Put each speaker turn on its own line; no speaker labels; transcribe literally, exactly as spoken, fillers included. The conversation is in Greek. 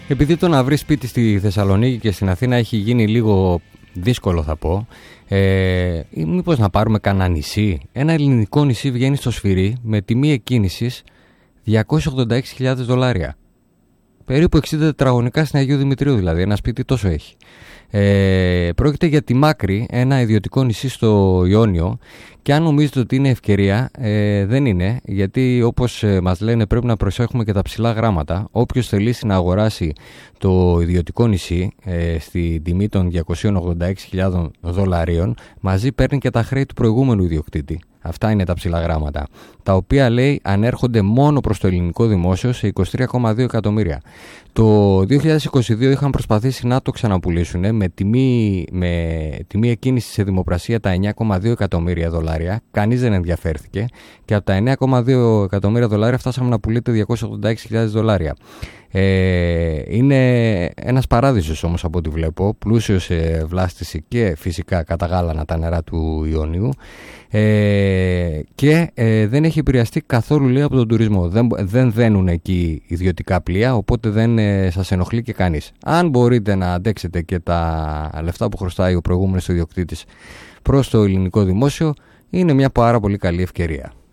Επειδή το να βρει σπίτι στη Θεσσαλονίκη και στην Αθήνα έχει γίνει λίγο δύσκολο, θα πω, ε, μήπως να πάρουμε κανένα νησί? Ένα ελληνικό νησί βγαίνει στο Σφυρί με τιμή εκκίνησης διακόσιες ογδόντα έξι χιλιάδες δολάρια. Περίπου εξήντα τετραγωνικά στην Αγίου Δημητρίου, δηλαδή. Ένα σπίτι τόσο έχει. Ε, πρόκειται για τη Μάκρη, ένα ιδιωτικό νησί στο Ιόνιο, και αν νομίζετε ότι είναι ευκαιρία, ε, δεν είναι, γιατί όπως ε, μας λένε πρέπει να προσέχουμε και τα ψηλά γράμματα. Όποιος θελήσει να αγοράσει το ιδιωτικό νησί ε, στη τιμή των διακόσιες ογδόντα έξι χιλιάδες δολαρίων, μαζί παίρνει και τα χρέη του προηγούμενου ιδιοκτήτη. Αυτά είναι τα ψηλά γράμματα, τα οποία, λέει, ανέρχονται μόνο προς το ελληνικό δημόσιο σε είκοσι τρία κόμμα δύο εκατομμύρια. Το δύο χιλιάδες είκοσι δύο είχαν προσπαθήσει να το ξαναπουλήσουν με τιμή, με τιμή εκκίνηση σε δημοπρασία τα εννιά κόμμα δύο εκατομμύρια δολάρια. Κανείς δεν ενδιαφέρθηκε και από τα εννιά κόμμα δύο εκατομμύρια δολάρια φτάσαμε να πουλείται διακόσιες ογδόντα έξι χιλιάδες δολάρια. Ε, είναι ένας παράδεισος όμως από ό,τι βλέπω, πλούσιος σε βλάστηση και φυσικά κατά γάλανα τα νερά του Ιωνίου, ε, και ε, δεν έχει επηρεαστεί καθόλου, λέει, από τον τουρισμό. Δεν, δεν δένουν εκεί ιδιωτικά πλοία, οπότε δεν ε, σας ενοχλεί και κανείς. Αν μπορείτε να αντέξετε και τα λεφτά που χρωστάει ο προηγούμενος ιδιοκτήτης προς το ελληνικό δημόσιο, είναι μια πάρα πολύ καλή ευκαιρία.